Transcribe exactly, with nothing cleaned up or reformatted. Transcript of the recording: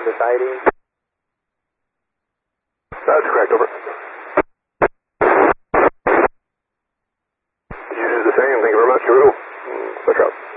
on the siding? That's correct, over. You do the same, thank you very much, Guru. Switch out.